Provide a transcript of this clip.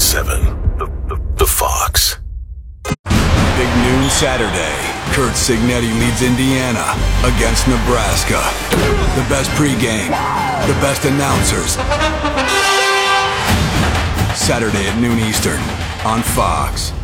7. The Fox. Big noon Saturday. Curt Cignetti leads Indiana against Nebraska. The best pregame, the best announcers. Saturday at noon Eastern on Fox.